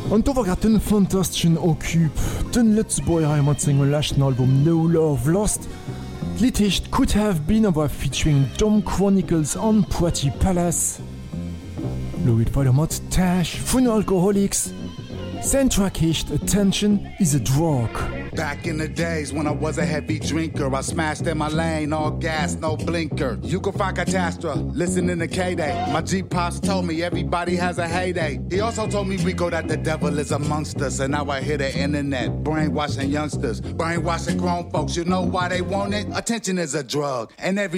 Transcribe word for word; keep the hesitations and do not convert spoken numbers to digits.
An do war grad den fantastischen Okyp, den Lützbäuer mat zinggem lächten Album No Love Lost. Liedhecht Could Have Been awer featuring Dom Chronicles an Poitiers Palace. Loit weiter mat Tash vun Alcoholics. Soundtrack hecht Attention is a Drug. Back in the days when I was a heavy drinker, I smashed in my lane, all gas, no blinker. You can find Catastrophe, listening to K-Day. My G-Pops told me everybody has a heyday. He also told me Rico that the devil is amongst us. And now I hear the internet, brainwashing youngsters, brainwashing grown folks. You know why they want it? Attention is a drug. And every